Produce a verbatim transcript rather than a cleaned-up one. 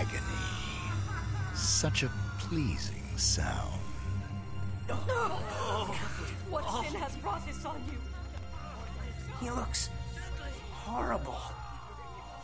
agony. Such a pleasing sound. What sin has brought this on you? He looks horrible.